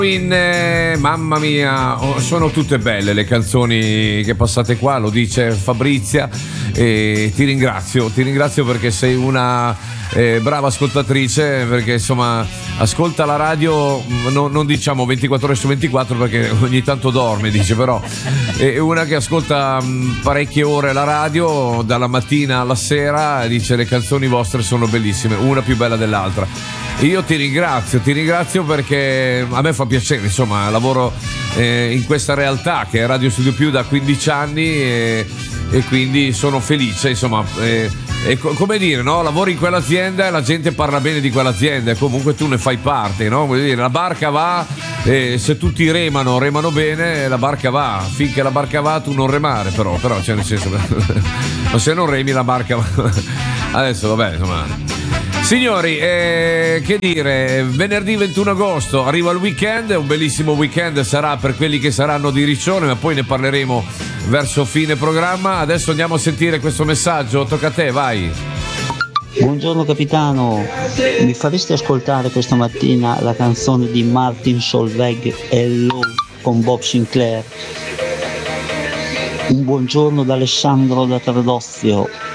Mamma mia, sono tutte belle le canzoni che passate qua, lo dice Fabrizia, e ti ringrazio perché sei una brava ascoltatrice, perché insomma ascolta la radio, non diciamo 24 ore su 24 perché ogni tanto dorme, dice, però è una che ascolta parecchie ore la radio dalla mattina alla sera, dice le canzoni vostre sono bellissime, una più bella dell'altra. Io ti ringrazio perché a me fa piacere, insomma, lavoro in questa realtà che è Radio Studio Più da 15 anni e quindi sono felice, insomma, come dire, no? Lavori in quell'azienda e la gente parla bene di quell'azienda e comunque tu ne fai parte, no? Vuol dire, la barca va, se tutti remano bene, la barca va, finché la barca va tu non remare, però cioè nel senso, ma se non remi la barca va. Adesso vabbè, insomma. Signori, che dire, venerdì 21 agosto arriva il weekend, un bellissimo weekend sarà per quelli che saranno di Riccione, ma poi ne parleremo verso fine programma. Adesso andiamo a sentire questo messaggio, tocca a te, vai. Buongiorno capitano, mi faresti ascoltare questa mattina la canzone di Martin Solveig Hello con Bob Sinclair? Un buongiorno da Alessandro da Tardozio.